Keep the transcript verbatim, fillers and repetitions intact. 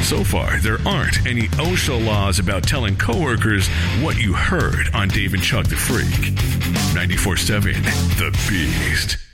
So far, there aren't any OSHA laws about telling coworkers what you heard on Dave and Chuck the Freak. ninety-four point seven The Beast.